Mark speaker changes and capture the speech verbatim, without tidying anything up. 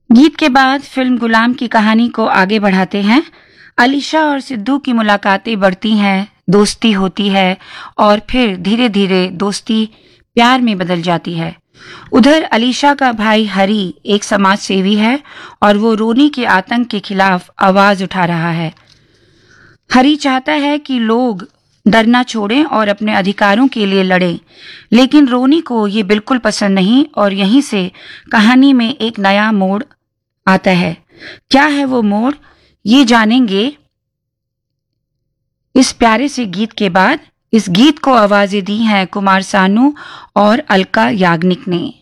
Speaker 1: गीत के बाद फिल्म गुलाम की कहानी को आगे बढ़ाते हैं। अलीशा और सिद्धू की मुलाकातें बढ़ती हैं, दोस्ती होती है और फिर धीरे धीरे दोस्ती प्यार में बदल जाती है। उधर अलीशा का भाई हरी एक समाज सेवी है और वो रोनी के आतंक के खिलाफ आवाज उठा रहा है। हरी चाहता है कि लोग डरना छोड़ें और अपने अधिकारों के लिए लड़ें, लेकिन रोनी को ये बिल्कुल पसंद नहीं और यहीं से कहानी में एक नया मोड़ आता है। क्या है वो मोड़, ये जानेंगे इस प्यारे से गीत के बाद। इस गीत को आवाजें दी हैं कुमार सानू और अलका याग्निक ने।